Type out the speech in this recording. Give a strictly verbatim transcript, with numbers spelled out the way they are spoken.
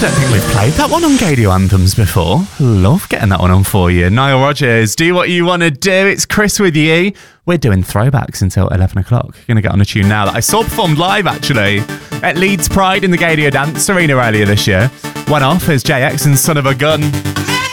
don't think we've played that one on Gadio Anthems before. Love getting that one on for you. Nile Rodgers, do what you want to do. It's Chris with you. We're doing throwbacks until eleven o'clock. Going to get on a tune now that I saw performed live, actually, at Leeds Pride in the Gadio Dance Arena earlier this year. One off is J X and Son of a Gun.